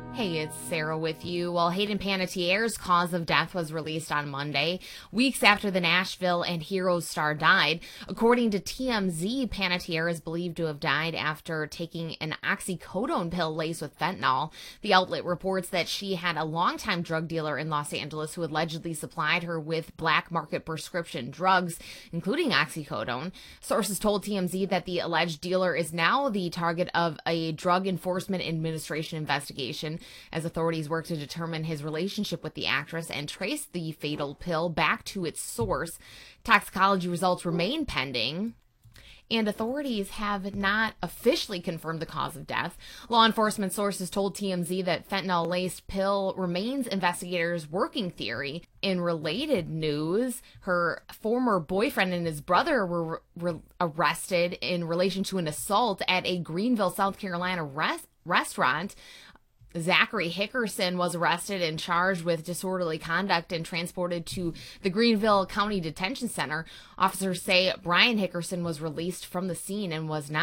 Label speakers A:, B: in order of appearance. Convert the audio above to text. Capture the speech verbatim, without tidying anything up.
A: Hey, it's Sarah with you. Well, Hayden Panettiere's cause of death was released on Monday, weeks after the Nashville and Heroes star died. According to T M Z, Panettiere is believed to have died after taking an oxycodone pill laced with fentanyl. The outlet reports that she had a longtime drug dealer in Los Angeles who allegedly supplied her with black market prescription drugs, including oxycodone. Sources told T M Z that the alleged dealer is now the target of a Drug Enforcement Administration investigation, as authorities work to determine his relationship with the actress and trace the fatal pill back to its source. Toxicology results remain pending, and authorities have not officially confirmed the cause of death. Law enforcement sources told T M Z that fentanyl-laced pill remains investigators' working theory. In related news, her former boyfriend and his brother were re- arrested in relation to an assault at a Greenville, South Carolina res- restaurant. Zachary Hickerson was arrested and charged with disorderly conduct and transported to the Greenville County Detention Center. Officers say Brian Hickerson was released from the scene and was not